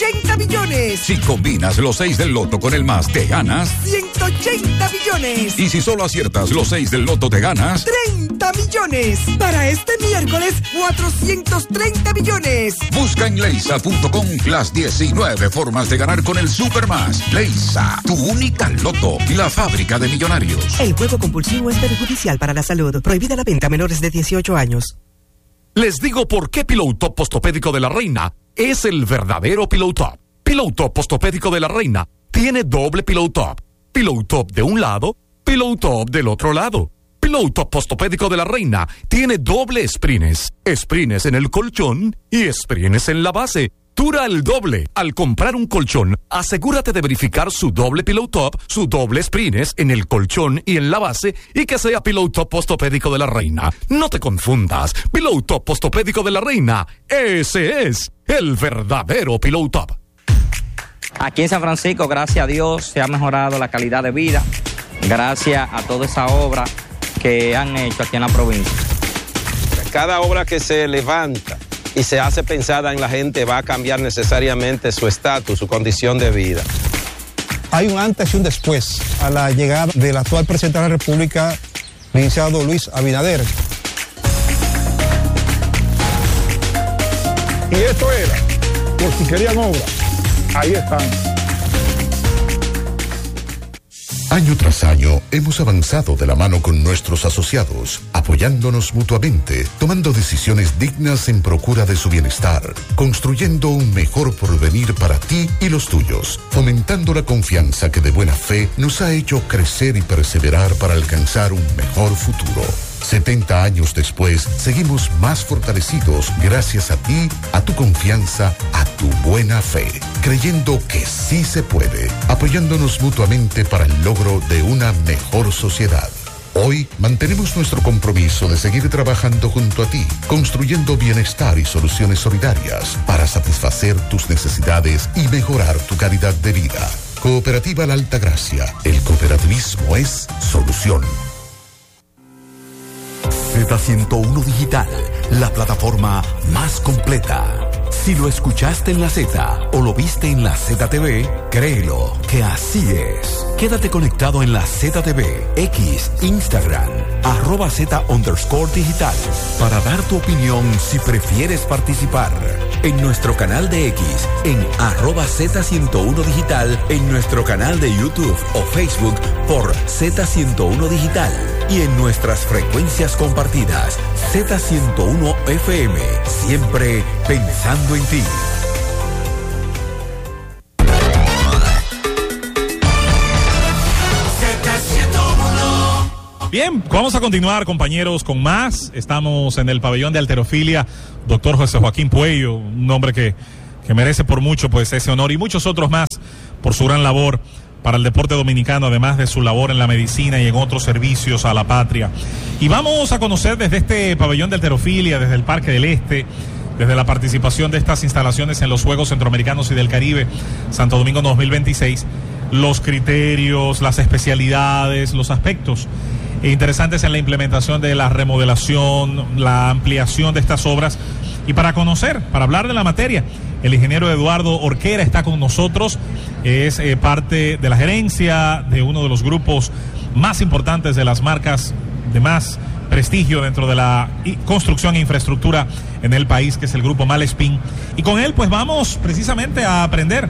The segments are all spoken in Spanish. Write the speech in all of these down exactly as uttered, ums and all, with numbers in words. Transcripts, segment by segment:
ochenta millones. Si combinas los seis del loto con el más, te ganas ciento ochenta millones. Y si solo aciertas los seis del loto, te ganas treinta millones. Para este miércoles, cuatrocientos treinta millones. Busca en leisa punto com las diecinueve formas de ganar con el Supermás. Leisa, tu única loto, la fábrica de millonarios. El juego compulsivo es perjudicial para la salud. Prohibida la venta a menores de dieciocho años. Les digo por qué Pillow Top Postopédico de la Reina es el verdadero Pillow Top. Pillow Top Postopédico de la Reina tiene doble Pillow Top. Pillow Top de un lado, Pillow Top del otro lado. Pillow Top Postopédico de la Reina tiene doble sprines. Sprines en el colchón y sprines en la base. Dura el doble. Al comprar un colchón, asegúrate de verificar su doble Pillow Top, su doble sprines en el colchón y en la base, y que sea Pillow Top Postopédico de la Reina. No te confundas. Pillow Top Postopédico de la Reina, ese es el verdadero Pillow Top. Aquí en San Francisco, gracias a Dios, se ha mejorado la calidad de vida, gracias a toda esa obra que han hecho aquí en la provincia. Cada obra que se levanta y se hace pensada en la gente va a cambiar necesariamente su estatus, su condición de vida. Hay un antes y un después a la llegada del actual presidente de la República, licenciado Luis Abinader. Y esto era, por si querían obra, ahí están. Año tras año hemos avanzado de la mano con nuestros asociados, apoyándonos mutuamente, tomando decisiones dignas en procura de su bienestar, construyendo un mejor porvenir para ti y los tuyos, fomentando la confianza que de buena fe nos ha hecho crecer y perseverar para alcanzar un mejor futuro. setenta años después, seguimos más fortalecidos gracias a ti, a tu confianza, a tu buena fe, creyendo que sí se puede, apoyándonos mutuamente para el logro de una mejor sociedad. Hoy mantenemos nuestro compromiso de seguir trabajando junto a ti, construyendo bienestar y soluciones solidarias para satisfacer tus necesidades y mejorar tu calidad de vida. Cooperativa La Altagracia. El cooperativismo es solución. Z ciento uno Digital, la plataforma más completa. Si lo escuchaste en la Z o lo viste en la Z T V, créelo que así es. Quédate conectado en la Z T V, X, Instagram, arroba Z underscore digital, para dar tu opinión si prefieres participar. En nuestro canal de X, en arroba Z ciento uno Digital, en nuestro canal de YouTube o Facebook por Z ciento uno Digital y en nuestras frecuencias compartidas, Z ciento uno F M, siempre pensando en ti. Bien, vamos a continuar, compañeros, con más. Estamos en el pabellón de halterofilia, doctor José Joaquín Puello, un hombre que, que merece por mucho pues ese honor y muchos otros más por su gran labor para el deporte dominicano, además de su labor en la medicina y en otros servicios a la patria. Y vamos a conocer desde este pabellón de halterofilia, desde el Parque del Este, desde la participación de estas instalaciones en los Juegos Centroamericanos y del Caribe Santo Domingo dos mil veintiséis, los criterios, las especialidades, los aspectos interesantes en la implementación de la remodelación, la ampliación de estas obras. Y para conocer, para hablar de la materia, el ingeniero Eduardo Orquera está con nosotros, es eh, parte de la gerencia de uno de los grupos más importantes de las marcas de más prestigio dentro de la construcción e infraestructura en el país, que es el grupo Malespín. Y con él pues vamos precisamente a aprender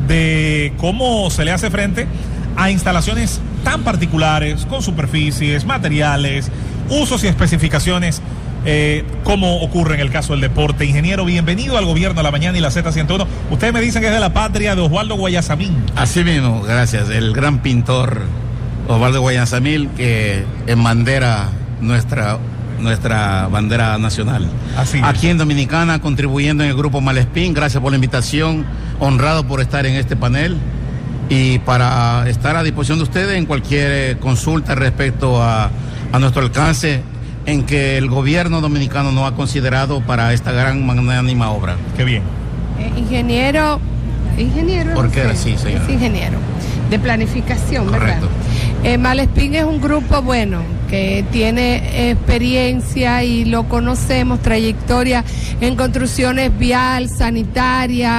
de cómo se le hace frente a instalaciones tan particulares, con superficies, materiales, usos y especificaciones, eh, como ocurre en el caso del deporte. Ingeniero, bienvenido al Gobierno a la Mañana y la Z ciento uno. Ustedes me dicen que es de la patria de Osvaldo Guayasamín. Así mismo, gracias. El gran pintor Osvaldo Guayasamín, que embandera nuestra, nuestra bandera nacional. Así Aquí es. En Dominicana, contribuyendo en el grupo Malespín. Gracias por la invitación, honrado por estar en este panel y para estar a disposición de ustedes en cualquier consulta respecto a, a nuestro alcance en que el gobierno dominicano nos ha considerado para esta gran magnánima obra. Qué bien. Eh, ingeniero, ingeniero. ¿Por qué? Sí, señor. Es ingeniero de planificación, ¿verdad? Correcto. Eh, Malespín es un grupo bueno que tiene experiencia y lo conocemos, trayectoria en construcciones vial, sanitaria,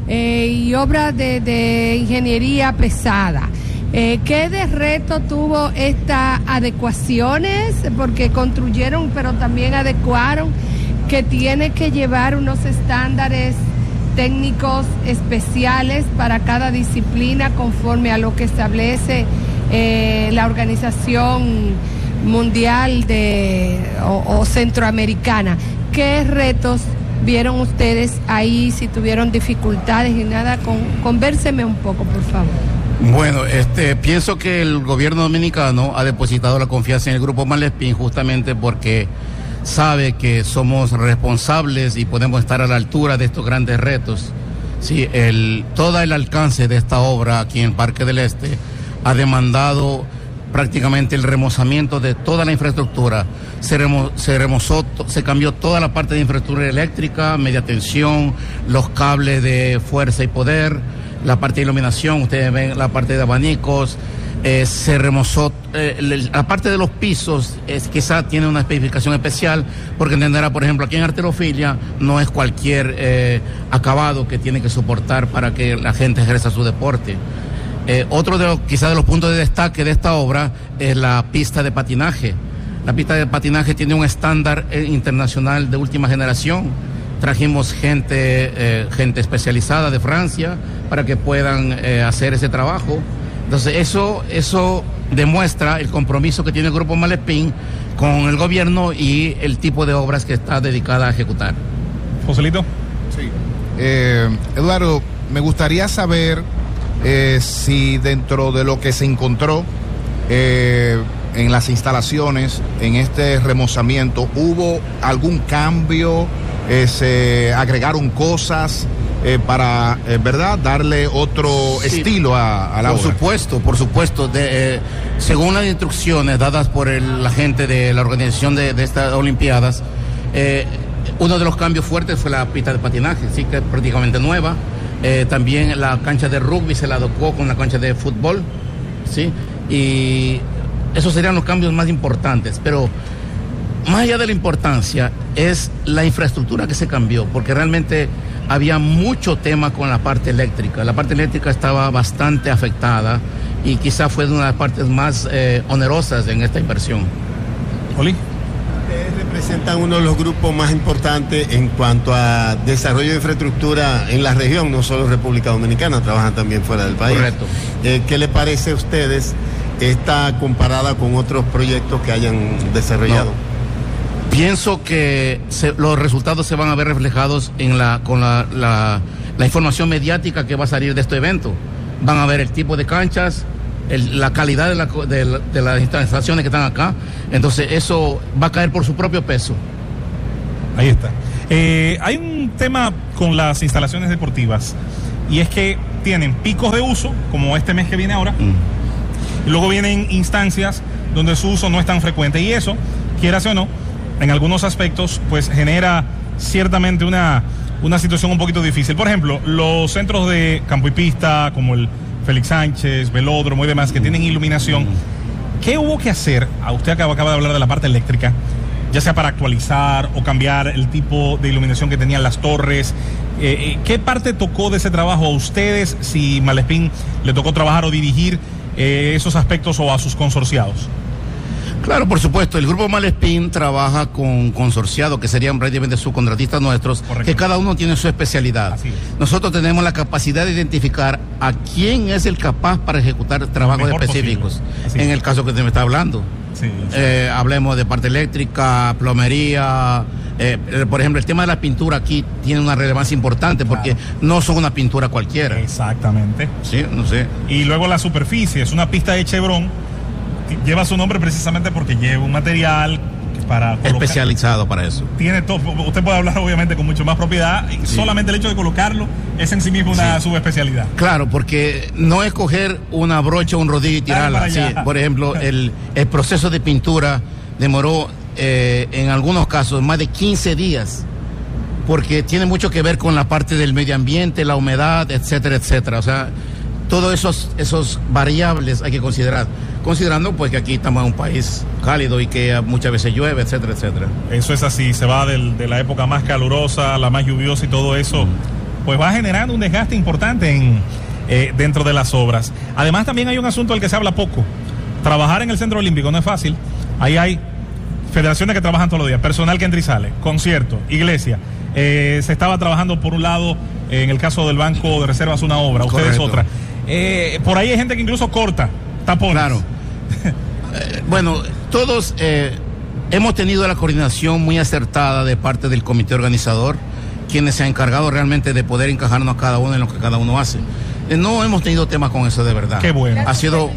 eh, y obras de, de ingeniería pesada. Eh, ¿Qué de reto tuvo estas adecuaciones? Porque construyeron, pero también adecuaron, que tiene que llevar unos estándares técnicos especiales para cada disciplina conforme a lo que establece eh, la Organización Mundial de, o, o Centroamericana. ¿Qué retos vieron ustedes ahí? Si tuvieron dificultades y nada, con, convérseme un poco, por favor. Bueno, este, pienso que el gobierno dominicano ha depositado la confianza en el Grupo Malespín justamente porque sabe que somos responsables y podemos estar a la altura de estos grandes retos. Sí, el, todo el alcance de esta obra aquí en el Parque del Este ha demandado prácticamente el remozamiento de toda la infraestructura. Se, remo, se remozó, se cambió toda la parte de infraestructura eléctrica, media tensión, los cables de fuerza y poder, la parte de iluminación, ustedes ven la parte de abanicos, eh, se remozó, eh, la parte de los pisos es, quizá tiene una especificación especial, porque entenderá, por ejemplo, aquí en Halterofilia no es cualquier eh, acabado que tiene que soportar para que la gente ejerza su deporte. Eh, otro de los, quizá de los puntos de destaque de esta obra es la pista de patinaje. La pista de patinaje tiene un estándar eh, internacional de última generación. Trajimos gente, eh, gente especializada de Francia para que puedan eh, hacer ese trabajo. Entonces eso, eso demuestra el compromiso que tiene el Grupo Malespín con el gobierno y el tipo de obras que está dedicada a ejecutar. Joselito. Sí. Eh, Eduardo, me gustaría saber eh, si dentro de lo que se encontró eh, en las instalaciones, en este remozamiento, hubo algún cambio, eh, se agregaron cosas eh, para, eh, ¿verdad?, darle otro sí, estilo a, a la por obra. Por supuesto, por supuesto. De, eh, según las instrucciones dadas por el, la gente de la organización de, de estas Olimpiadas, eh, uno de los cambios fuertes fue la pista de patinaje, sí, que es prácticamente nueva. Eh, también la cancha de rugby se la adecuó con la cancha de fútbol, sí, y esos serían los cambios más importantes. Pero más allá de la importancia es la infraestructura que se cambió, porque realmente había mucho tema con la parte eléctrica. La parte eléctrica estaba bastante afectada y quizá fue de una de las partes más eh, onerosas en esta inversión. Oli. Ustedes representan uno de los grupos más importantes en cuanto a desarrollo de infraestructura en la región, no solo República Dominicana, trabajan también fuera del país. Correcto. Eh, ¿Qué le parece a ustedes esta comparada con otros proyectos que hayan desarrollado? No. Pienso que se, los resultados se van a ver reflejados en la, con la, la, la información mediática que va a salir de este evento. Van a ver el tipo de canchas, el, la calidad de, la, de, de las instalaciones que están acá. Entonces eso va a caer por su propio peso. Ahí está. Eh, hay un tema con las instalaciones deportivas y es que tienen picos de uso, como este mes que viene ahora, mm. y luego vienen instancias donde su uso no es tan frecuente, y eso, quieras o no, en algunos aspectos, pues genera ciertamente una, una situación un poquito difícil. Por ejemplo, los centros de campo y pista, como el Félix Sánchez, velódromo y demás, que tienen iluminación, ¿qué hubo que hacer? A usted acaba, acaba de hablar de la parte eléctrica, ya sea para actualizar o cambiar el tipo de iluminación que tenían las torres. Eh, ¿Qué parte tocó de ese trabajo a ustedes, si Malespín le tocó trabajar o dirigir eh, esos aspectos, o a sus consorciados? Claro, por supuesto. El Grupo Malespín trabaja con consorciados que serían prácticamente subcontratistas nuestros. Correcto. Que cada uno tiene su especialidad. Así es. Nosotros tenemos la capacidad de identificar a quién es el capaz para ejecutar trabajos específicos. En el caso que usted me está hablando. Sí, sí. Eh, hablemos de parte eléctrica, plomería. Eh, por ejemplo, el tema de la pintura aquí tiene una relevancia importante, porque claro, no son una pintura cualquiera. Exactamente. Sí, no sé. Y luego la superficie, es una pista de Chevron. Lleva su nombre precisamente porque lleva un material para colocar, especializado para eso. Tiene todo. Usted puede hablar obviamente con mucho más propiedad. Sí. Solamente el hecho de colocarlo es en sí mismo una sí. subespecialidad. Claro, porque no es coger una brocha o un rodillo y tirarla. Sí, por ejemplo, el, el proceso de pintura demoró eh, en algunos casos más de quince días, porque tiene mucho que ver con la parte del medio ambiente, la humedad, etcétera, etcétera. O sea, todos esos, esos variables hay que considerar, considerando pues que aquí estamos en un país cálido y que muchas veces llueve, etcétera, etcétera. Eso es así, se va del, de la época más calurosa a la más lluviosa y todo eso. Mm. pues va generando un desgaste importante en, eh, dentro de las obras. Además, también hay un asunto del que se habla poco. Trabajar en el Centro Olímpico no es fácil. Ahí hay federaciones que trabajan todos los días, personal que entra y sale, conciertos, iglesia. Eh, se estaba trabajando por un lado, eh, en el caso del Banco de Reservas, una obra, ustedes otra. Eh, por ahí hay gente que incluso corta tapones. Claro. eh, bueno, todos eh, hemos tenido la coordinación muy acertada de parte del comité organizador, quienes se han encargado realmente de poder encajarnos a cada uno en lo que cada uno hace. Eh, no hemos tenido temas con eso de verdad. Qué bueno. Ha sido...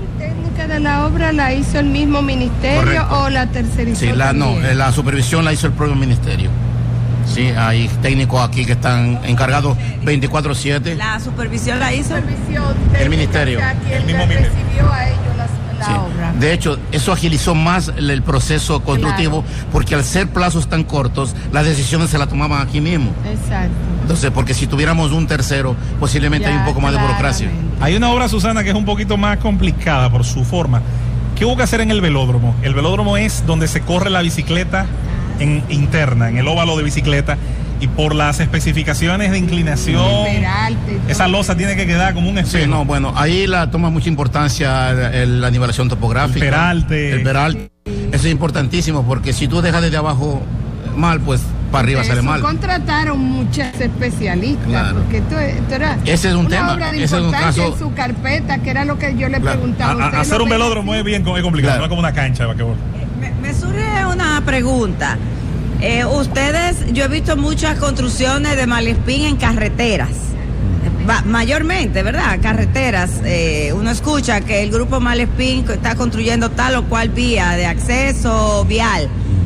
de la obra la hizo el mismo ministerio. Correcto. O la tercerizó. Sí, la, no, la supervisión la hizo el propio ministerio. Sí, hay técnicos aquí que están encargados veinticuatro siete. La supervisión la hizo supervisión el ministerio. O sea, quien el mismo recibió a ellos la, la sí. obra. De hecho, eso agilizó más el, el proceso constructivo, claro. Porque al ser plazos tan cortos, las decisiones se las tomaban aquí mismo. Exacto. Entonces, porque si tuviéramos un tercero, posiblemente ya, hay un poco más claramente. de burocracia. Hay una obra, Susana, que es un poquito más complicada por su forma. ¿Qué hubo que hacer en el velódromo? El velódromo es donde se corre la bicicleta en interna, en el óvalo de bicicleta, y por las especificaciones de inclinación, Peralte, esa losa tiene que quedar como un espejo. Sí, no, bueno, ahí la toma mucha importancia el, la nivelación topográfica. El peralte. El peralte. Eso es importantísimo, porque si tú dejas desde abajo mal, pues para arriba eso sale mal. Contrataron muchas especialistas, claro. Porque tú, tú eras ese es un una tema, obra de ese es un caso en su carpeta, que era lo que yo le claro. preguntaba. A, a, hacer no un velódromo es bien es complicado, claro. No es como una cancha de basquetbol. Me, me surge una pregunta. Eh, ustedes, yo he visto muchas construcciones de Malespín en carreteras, Va, mayormente, ¿verdad? Carreteras. Eh, uno escucha que el grupo Malespín está construyendo tal o cual vía de acceso vial.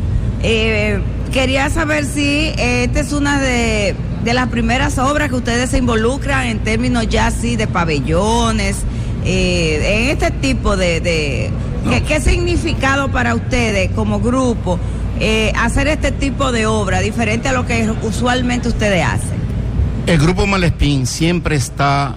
Eh, quería saber si eh, esta es una de, de las primeras obras que ustedes se involucran en términos ya así de pabellones, eh, en este tipo de... de no. ¿qué, ¿Qué significado para ustedes como grupo eh, hacer este tipo de obra, diferente a lo que usualmente ustedes hacen? El grupo Malespín siempre está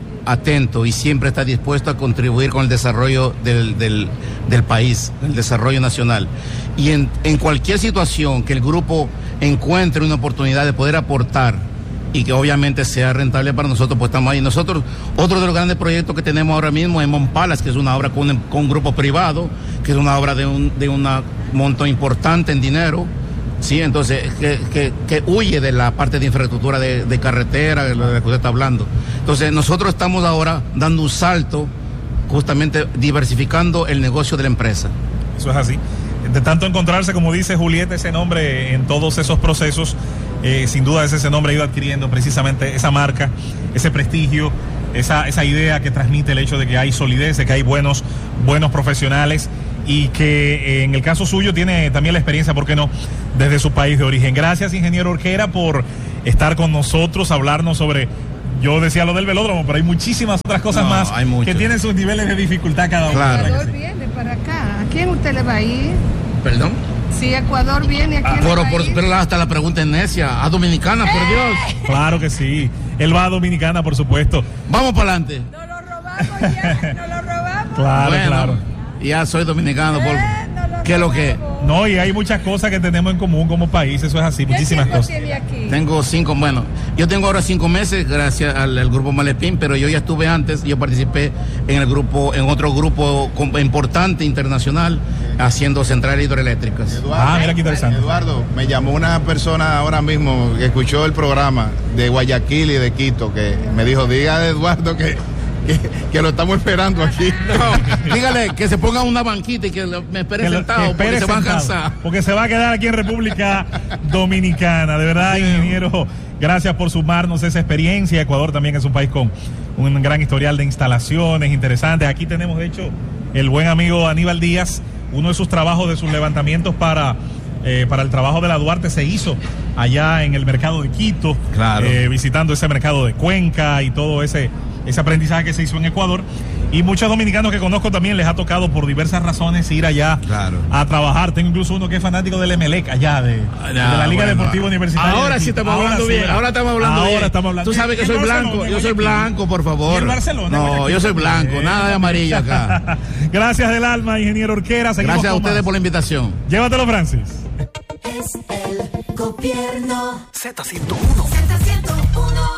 atento y siempre está dispuesto a contribuir con el desarrollo del, del, del país, el desarrollo nacional. Y en, en cualquier situación que el grupo encuentre una oportunidad de poder aportar y que obviamente sea rentable para nosotros, pues estamos ahí. Nosotros, otro de los grandes proyectos que tenemos ahora mismo es Monpalas, que es una obra con, con un grupo privado, que es una obra de un de una monto importante en dinero. Sí, entonces, que, que, que huye de la parte de infraestructura de, de carretera, de lo que usted está hablando. Entonces, nosotros estamos ahora dando un salto, justamente diversificando el negocio de la empresa. Eso es así. De tanto encontrarse, como dice Julieta, ese nombre en todos esos procesos, eh, sin duda ese, ese nombre ha ido adquiriendo precisamente esa marca, ese prestigio, esa, esa idea que transmite el hecho de que hay solidez, de que hay buenos, buenos profesionales, y que eh, en el caso suyo tiene también la experiencia, ¿por qué no?, desde su país de origen. Gracias, ingeniero Orquera, por estar con nosotros, hablarnos sobre, yo decía lo del velódromo, pero hay muchísimas otras cosas no, más que tienen sus niveles de dificultad cada uno. Claro. Ecuador viene para acá, ¿a quién usted le va a ir? ¿Perdón? Si Ecuador viene, ¿a quién ah, le pero, va a ir? Por, pero hasta la pregunta es necia, a Dominicana, ¡Eh! Por Dios. Claro que sí, él va a Dominicana, por supuesto. Vamos para adelante. Nos lo robamos ya, nos lo robamos. Claro, bueno, claro. Ya soy dominicano, por... ¿Qué es lo que? No, y hay muchas cosas que tenemos en común como país, eso es así, muchísimas cosas. Tiene aquí? Tengo cinco, bueno, yo tengo ahora cinco meses gracias al, al grupo Malespín, pero yo ya estuve antes, yo participé en el grupo, en otro grupo importante internacional, haciendo centrales hidroeléctricas. Eduardo, ah, mira qué interesante. Eduardo, me llamó una persona ahora mismo que escuchó el programa de Guayaquil y de Quito, que me dijo, diga a Eduardo que... Que, que lo estamos esperando aquí. No, dígale que se ponga una banquita y que me espere que sentado, que espere porque sentado, se va a cansar. Porque se va a quedar aquí en República Dominicana. De verdad, sí. Ingeniero, gracias por sumarnos esa experiencia. Ecuador también es un país con un gran historial de instalaciones interesantes. Aquí tenemos, de hecho, el buen amigo Aníbal Díaz, uno de sus trabajos, de sus levantamientos para... Eh, para el trabajo de la Duarte se hizo allá en el mercado de Quito, claro. eh, visitando ese mercado de Cuenca y todo ese, ese aprendizaje que se hizo en Ecuador. Y muchos dominicanos que conozco también les ha tocado por diversas razones ir allá claro. a trabajar. Tengo incluso uno que es fanático del Emelec allá, de, ah, de la Liga bueno, Deportiva Universitaria. Ahora sí estamos ahora hablando sí, bien, ahora estamos hablando ahora bien. Estamos hablando. Tú sabes que soy blanco, yo soy blanco, por favor. ¿Y Barcelona? No, yo soy blanco, nada de amarillo acá. Gracias del alma, ingeniero Orquera. Seguimos Gracias a ustedes más. por la invitación. Llévatelo, Francis. Es el gobierno. Z ciento uno. Z ciento uno.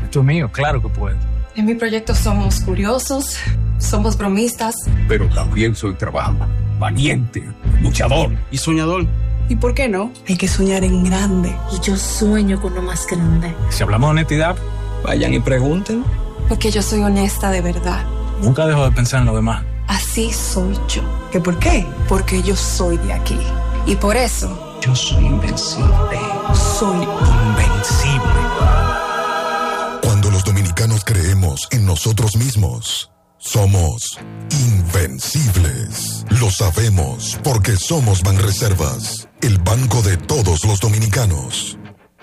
proyecto es mío, claro que puedo. En mi proyecto somos curiosos, somos bromistas. Pero también soy trabajador, valiente, luchador y soñador. ¿Y por qué no? Hay que soñar en grande. Y yo sueño con lo más grande. Si hablamos de honestidad, vayan y pregunten. Porque yo soy honesta de verdad. Nunca dejo de pensar en lo demás. Así soy yo. ¿Qué por qué? Porque yo soy de aquí. Y por eso... yo soy invencible. Soy invencible. Cuando los dominicanos creemos en nosotros mismos, somos invencibles. Lo sabemos porque somos Banreservas, el banco de todos los dominicanos.